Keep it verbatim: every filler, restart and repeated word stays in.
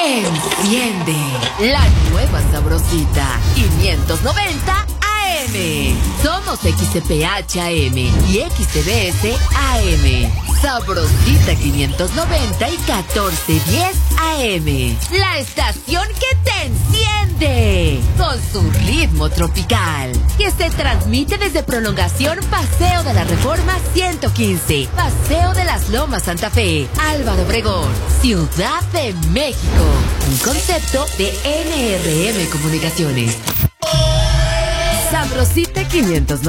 Enciende la nueva Sabrosita quinientos noventa A M. Somos X C P H A M y X C B S A M. Sabrosita quinientos noventa y catorce diez A M. La estación que te enciende con su ritmo tropical. Que se transmite desde Prolongación Paseo de la Reforma ciento quince. Paseo de las Lomas Santa Fe. Álvaro Obregón. Ciudad de México. Un concepto de N R M Comunicaciones. Sabrosita quinientos noventa.